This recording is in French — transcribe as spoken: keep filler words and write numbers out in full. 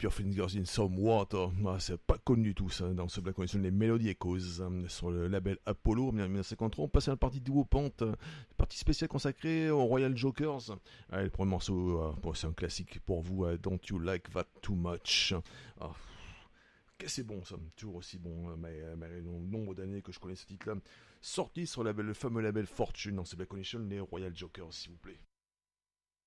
Your Fingers in Some Water. Ah, c'est pas connu tout ça dans ce Black Condition, les Melody Echoes euh, sur le label Apollo en dix-neuf cent cinquante-trois. On passe à la partie duo pente, euh, partie spéciale consacrée aux Royal Jokers. Allez, le premier morceau, euh, bon, c'est un classique pour vous, euh, Don't You Like That Too Much. Ah, que c'est bon ça, toujours aussi bon, euh, mais, mais le nombre d'années que je connais ce titre-là. Sorti sur le, label, le fameux label Fortune dans ce Black Condition, les Royal Jokers, s'il vous plaît.